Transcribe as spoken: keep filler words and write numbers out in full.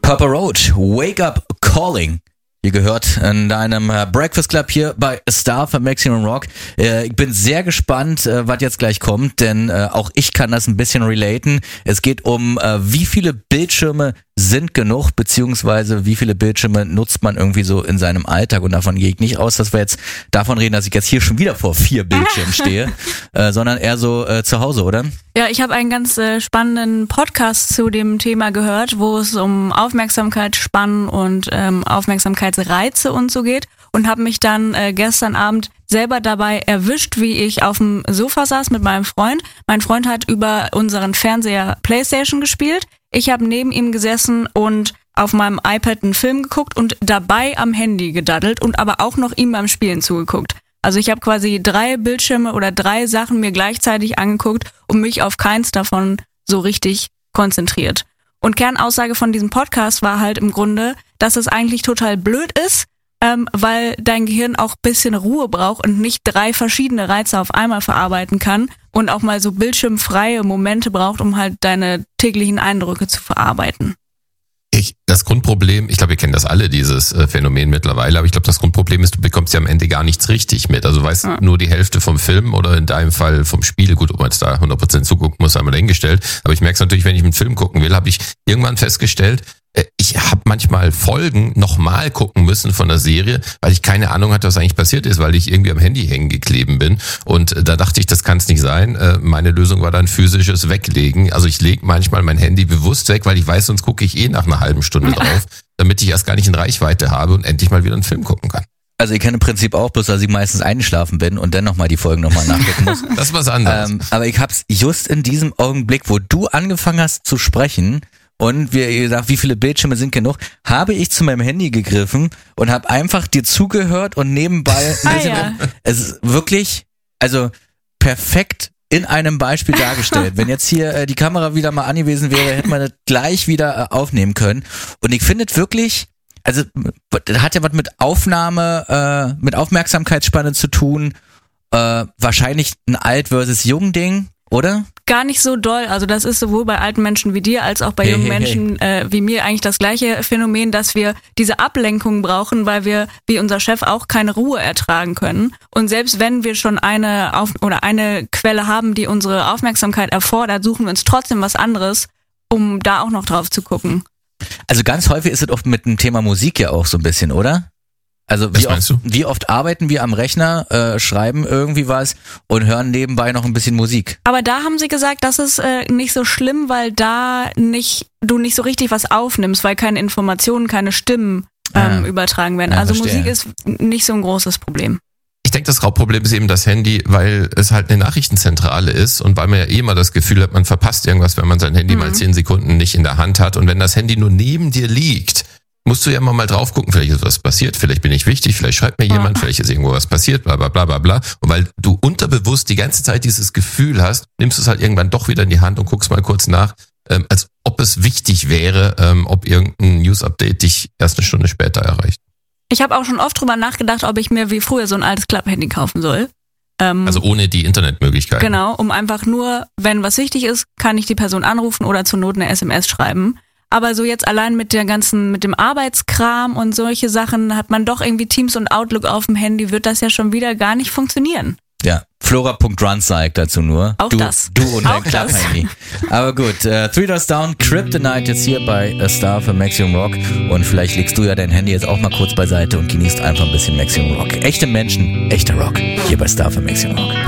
Papa Roach, Wake Up Calling. Ihr gehört in deinem Breakfast Club hier bei Star für Maximum Rock. Äh, ich bin sehr gespannt, äh, was jetzt gleich kommt, denn äh, auch ich kann das ein bisschen relaten. Es geht um, äh, wie viele Bildschirme sind genug, beziehungsweise wie viele Bildschirme nutzt man irgendwie so in seinem Alltag. Und davon gehe ich nicht aus, dass wir jetzt davon reden, dass ich jetzt hier schon wieder vor vier Bildschirmen stehe, äh, sondern eher so äh, zu Hause, oder? Ja, ich habe einen ganz äh, spannenden Podcast zu dem Thema gehört, wo es um Aufmerksamkeitsspannen und ähm, Aufmerksamkeitsreize und so geht und habe mich dann äh, gestern Abend selber dabei erwischt, wie ich auf dem Sofa saß mit meinem Freund. Mein Freund hat über unseren Fernseher PlayStation gespielt. Ich habe neben ihm gesessen und auf meinem iPad einen Film geguckt und dabei am Handy gedaddelt und aber auch noch ihm beim Spielen zugeguckt. Also ich habe quasi drei Bildschirme oder drei Sachen mir gleichzeitig angeguckt und mich auf keins davon so richtig konzentriert. Und Kernaussage von diesem Podcast war halt im Grunde, dass es eigentlich total blöd ist, ähm, weil dein Gehirn auch ein bisschen Ruhe braucht und nicht drei verschiedene Reize auf einmal verarbeiten kann und auch mal so bildschirmfreie Momente braucht, um halt deine täglichen Eindrücke zu verarbeiten. Ich, das Grundproblem, ich glaube, wir kennen das alle, dieses äh, Phänomen mittlerweile, aber ich glaube, das Grundproblem ist, du bekommst ja am Ende gar nichts richtig mit. Also du weißt ja nur die Hälfte vom Film oder in deinem Fall vom Spiel. Gut, ob man jetzt da hundert Prozent zugucken muss, einmal dahingestellt. Aber ich merke es natürlich, wenn ich einen Film gucken will, habe ich irgendwann festgestellt, äh, ich habe manchmal Folgen nochmal gucken müssen von der Serie, weil ich keine Ahnung hatte, was eigentlich passiert ist, weil ich irgendwie am Handy hängen geblieben bin. Und äh, da dachte ich, das kann es nicht sein. Äh, meine Lösung war dann physisches Weglegen. Also ich lege manchmal mein Handy bewusst weg, weil ich weiß, sonst gucke ich eh nach einer halben Stunde drauf, damit ich erst gar nicht in Reichweite habe und endlich mal wieder einen Film gucken kann. Also ich kenne im Prinzip auch, bloß dass ich meistens eingeschlafen bin und dann nochmal die Folgen nochmal nachgucken muss. Das ist was anderes. Ähm, aber ich hab's just in diesem Augenblick, wo du angefangen hast zu sprechen und wir gesagt, wie viele Bildschirme sind genug, habe ich zu meinem Handy gegriffen und habe einfach dir zugehört und nebenbei ein bisschen, Ah, ja. es ist wirklich, also perfekt in einem Beispiel dargestellt. Wenn jetzt hier äh, die Kamera wieder mal angewiesen wäre, hätte man das gleich wieder äh, aufnehmen können. Und ich finde es wirklich, also das hat ja was mit Aufnahme, äh, mit Aufmerksamkeitsspanne zu tun. Äh, wahrscheinlich ein Alt versus Jung Ding, oder? Gar nicht so doll. Also das ist sowohl bei alten Menschen wie dir als auch bei Hey, jungen hey, Menschen äh, wie mir eigentlich das gleiche Phänomen, dass wir diese Ablenkung brauchen, weil wir, wie unser Chef, auch keine Ruhe ertragen können. Und selbst wenn wir schon eine auf oder eine Quelle haben, die unsere Aufmerksamkeit erfordert, suchen wir uns trotzdem was anderes, um da auch noch drauf zu gucken. Also ganz häufig ist es oft mit dem Thema Musik ja auch so ein bisschen, oder? Also wie oft, wie oft arbeiten wir am Rechner, äh, schreiben irgendwie was und hören nebenbei noch ein bisschen Musik. Aber da haben sie gesagt, das ist äh, nicht so schlimm, weil da nicht du nicht so richtig was aufnimmst, weil keine Informationen, keine Stimmen ähm, Ah. übertragen werden. Ja, also verstehe. Musik ist nicht so ein großes Problem. Ich denke, das Hauptproblem ist eben das Handy, weil es halt eine Nachrichtenzentrale ist und weil man ja eh immer das Gefühl hat, man verpasst irgendwas, wenn man sein Handy Mhm. mal zehn Sekunden nicht in der Hand hat. Und wenn das Handy nur neben dir liegt, musst du ja immer mal drauf gucken, vielleicht ist was passiert, vielleicht bin ich wichtig, vielleicht schreibt mir jemand, Ja. vielleicht ist irgendwo was passiert, bla bla bla bla bla. Und weil du unterbewusst die ganze Zeit dieses Gefühl hast, nimmst du es halt irgendwann doch wieder in die Hand und guckst mal kurz nach, ähm, als ob es wichtig wäre, ähm, ob irgendein News-Update dich erst eine Stunde später erreicht. Ich habe auch schon oft drüber nachgedacht, ob ich mir wie früher so ein altes Klapphandy kaufen soll. Ähm, Also ohne die Internetmöglichkeit. genau, um einfach nur, wenn was wichtig ist, kann ich die Person anrufen oder zur Not eine S M S schreiben. Aber so jetzt allein mit der ganzen, mit dem Arbeitskram und solche Sachen hat man doch irgendwie Teams und Outlook auf dem Handy, wird das ja schon wieder gar nicht funktionieren. Ja, Flora Punkt Run zeigt dazu nur. Auch du, das. Du und dein Auch das. Klapphandy. Aber gut, äh, Three Doors Down, Kryptonite jetzt hier bei A Star für Maximum Rock. Und vielleicht legst du ja dein Handy jetzt auch mal kurz beiseite und genießt einfach ein bisschen Maximum Rock. Echte Menschen, echter Rock. Hier bei Star für Maximum Rock.